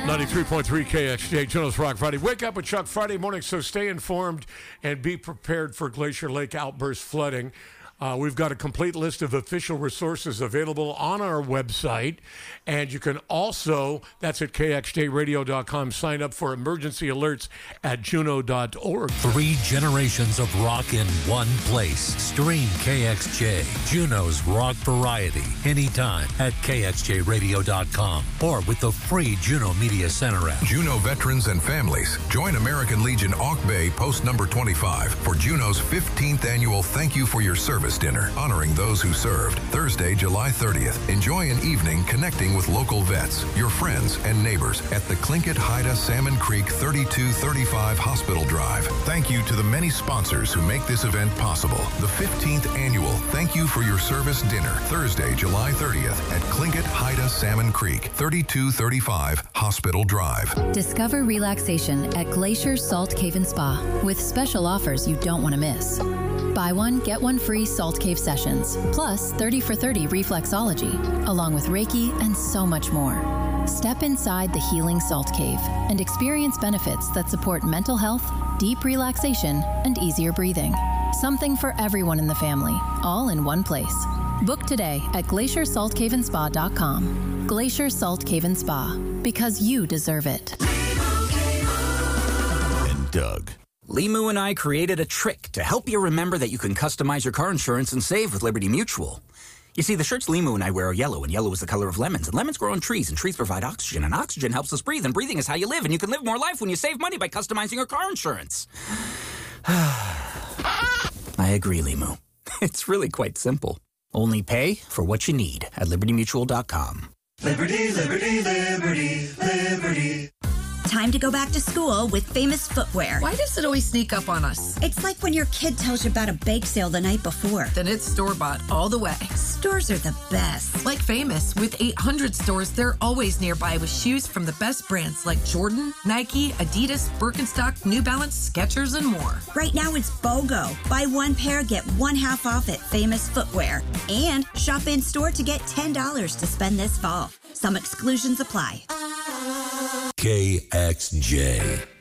93.3 KXJ, Juno's Rock Friday. Wake up with Chuck Friday morning, so stay informed and be prepared for Glacier Lake outburst flooding. We've got a complete list of official resources available on our website. And you can also, that's at kxjradio.com, sign up for emergency alerts at juno.org. 3 generations of rock in one place. Stream KXJ, Juno's Rock Variety, anytime at kxjradio.com or with the free Juno Media Center app. Juno veterans and families, join American Legion Auk Bay Post Number 25 for Juno's 15th annual Thank You for Your Service dinner, honoring those who served. Thursday, July 30th. Enjoy an evening connecting with local vets, your friends, and neighbors at the Tlingit Haida Salmon Creek 3235 Hospital Drive. Thank you to the many sponsors who make this event possible. The 15th annual Thank You for Your Service dinner, Thursday, July 30th at Tlingit Haida Salmon Creek 3235 Hospital Drive. Discover relaxation at Glacier Salt Cave and Spa with special offers you don't want to miss. Buy one, get one free Salt Cave sessions, plus 30 for 30 reflexology, along with Reiki and so much more. Step inside the healing Salt Cave and experience benefits that support mental health, deep relaxation, and easier breathing. Something for everyone in the family, all in one place. Book today at glaciersaltcaveandspa.com. Glacier Salt Cave and Spa, because you deserve it. And Doug. Limu and I created a trick to help you remember that you can customize your car insurance and save with Liberty Mutual. You see, the shirts Limu and I wear are yellow, and yellow is the color of lemons, and lemons grow on trees, and trees provide oxygen, and oxygen helps us breathe, and breathing is how you live, and you can live more life when you save money by customizing your car insurance. I agree, Limu. It's really quite simple. Only pay for what you need at libertymutual.com. Liberty, liberty, liberty, liberty. Time to go back to school with Famous Footwear. Why does it always sneak up on us? It's like when your kid tells you about a bake sale the night before. Then it's store-bought all the way. Stores are the best. Like Famous, with 800 stores, they're always nearby with shoes from the best brands like Jordan, Nike, Adidas, Birkenstock, New Balance, Skechers, and more. Right now it's BOGO. Buy one pair, get one half off at Famous Footwear. And shop in-store to get $10 to spend this fall. Some exclusions apply. KXJ.